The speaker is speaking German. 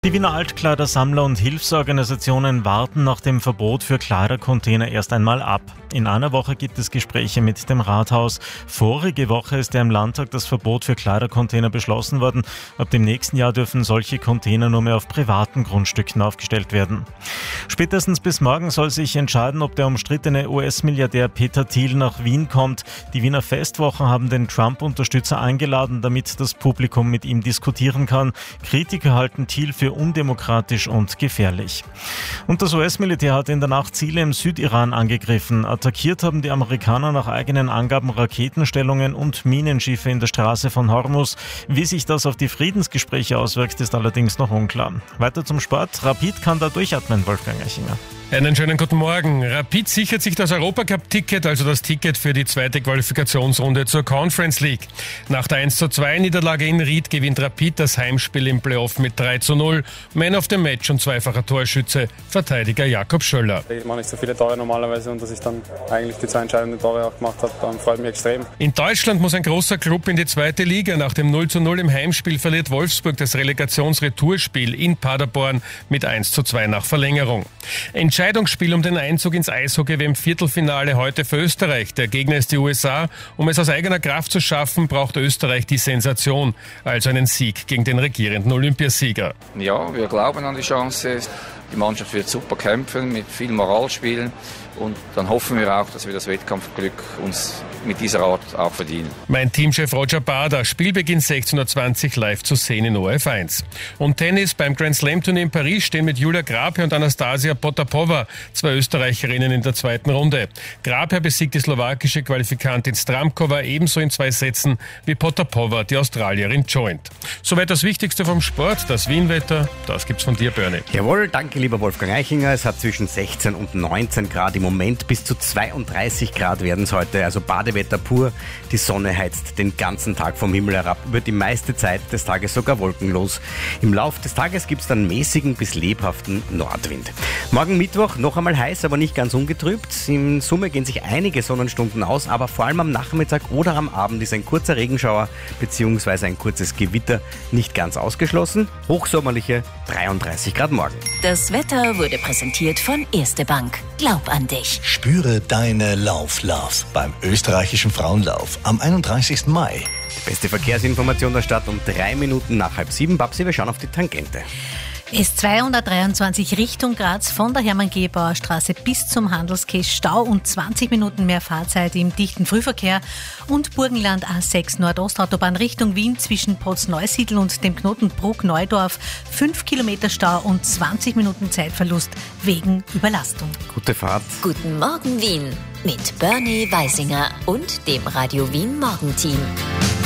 Die Wiener Altkleidersammler und Hilfsorganisationen warten nach dem Verbot für Kleidercontainer erst einmal ab. In einer Woche gibt es Gespräche mit dem Rathaus. Vorige Woche ist ja im Landtag das Verbot für Kleidercontainer beschlossen worden. Ab dem nächsten Jahr dürfen solche Container nur mehr auf privaten Grundstücken aufgestellt werden. Spätestens bis morgen soll sich entscheiden, ob der umstrittene US-Milliardär Peter Thiel nach Wien kommt. Die Wiener Festwochen haben den Trump-Unterstützer eingeladen, damit das Publikum mit ihm diskutieren kann. Kritiker halten Thiel für undemokratisch und gefährlich. Und das US-Militär hat in der Nacht Ziele im Südiran angegriffen. Attackiert haben die Amerikaner nach eigenen Angaben Raketenstellungen und Minenschiffe in der Straße von Hormuz. Wie sich das auf die Friedensgespräche auswirkt, ist allerdings noch unklar. Weiter zum Sport. Rapid kann da durchatmen, Wolfgang Eichinger. Einen schönen guten Morgen. Rapid sichert sich das Europacup-Ticket, also das Ticket für die zweite Qualifikationsrunde zur Conference League. Nach der 1:2-Niederlage in Ried gewinnt Rapid das Heimspiel im Playoff mit 3:0. Man of the Match und zweifacher Torschütze, Verteidiger Jakob Schöller. Ich mache nicht so viele Tore normalerweise und dass ich dann eigentlich die 2 entscheidenden Tore auch gemacht habe, freut mich extrem. In Deutschland muss ein großer Club in die zweite Liga. Nach dem 0:0 im Heimspiel verliert Wolfsburg das Relegationsretourspiel in Paderborn mit 1:2 nach Verlängerung. Entscheidungsspiel um den Einzug ins Eishockey-WM-Viertelfinale heute für Österreich. Der Gegner ist die USA. Um es aus eigener Kraft zu schaffen, braucht Österreich die Sensation, also einen Sieg gegen den regierenden Olympiasieger. Ja, wir glauben an die Chance. Die Mannschaft wird super kämpfen, mit viel Moral spielen. Und dann hoffen wir auch, dass wir das Wettkampfglück uns mit dieser Art auch verdienen. Mein Teamchef Roger Bader, Spielbeginn 16:20 Uhr live zu sehen in ORF1. Und Tennis beim Grand Slam Turnier in Paris stehen mit Julia Grabherr und Anastasia Potapova 2 Österreicherinnen in der zweiten Runde. Grabherr besiegt die slowakische Qualifikantin Stramkova ebenso in 2 Sätzen wie Potapova, die Australierin, joint. Soweit das Wichtigste vom Sport, das Wienwetter, das gibt's von dir, Bernie. Jawohl, danke lieber Wolfgang Eichinger. Es hat zwischen 16 und 19 Grad im Moment, bis zu 32 Grad werden es heute, also Badewetter pur. Die Sonne heizt den ganzen Tag vom Himmel herab, über die meiste Zeit des Tages sogar wolkenlos. Im Lauf des Tages gibt es dann mäßigen bis lebhaften Nordwind. Morgen Mittwoch noch einmal heiß, aber nicht ganz ungetrübt. In Summe gehen sich einige Sonnenstunden aus, aber vor allem am Nachmittag oder am Abend ist ein kurzer Regenschauer bzw. ein kurzes Gewitter nicht ganz ausgeschlossen. Hochsommerliche 33 Grad morgen. Das Wetter wurde präsentiert von Erste Bank. Glaub an dich. Spüre deine Lauf-Love beim österreichischen Frauenlauf am 31. Mai. Die beste Verkehrsinformation der Stadt um 3 Minuten nach 6:30. Babsi, wir schauen auf die Tangente. S223 Richtung Graz von der Hermann-Gebauer Straße bis zum Handelskäst Stau und 20 Minuten mehr Fahrzeit im dichten Frühverkehr. Und Burgenland A6 Nordostautobahn Richtung Wien zwischen Potzneusiedl und dem Knotenbruck Neudorf 5 Kilometer Stau und 20 Minuten Zeitverlust wegen Überlastung. Gute Fahrt. Guten Morgen Wien mit Bernie Weisinger und dem Radio Wien Morgenteam.